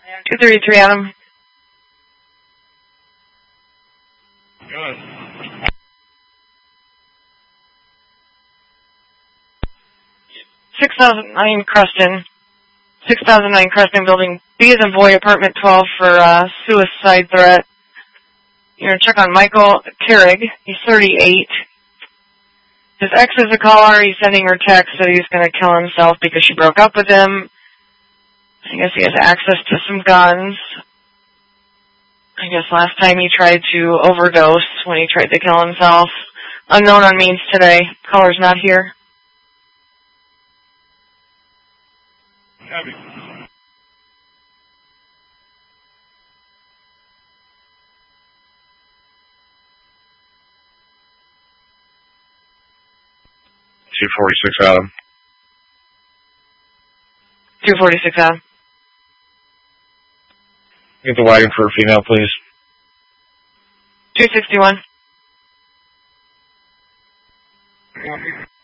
233, Adam. Good. 6009 Creston. 6009 Creston Building B as in boy, apartment 12 for suicide threat. You're going to check on Michael Carrig. He's 38. His ex is a caller. He's sending her text that he's going to kill himself because she broke up with him. I guess he has access to some guns. I guess last time he tried to overdose when he tried to kill himself. Unknown on mains today. Caller's not here. Copy. $246 Adam. 246 Adam. Get the wagon for a female, please. 261.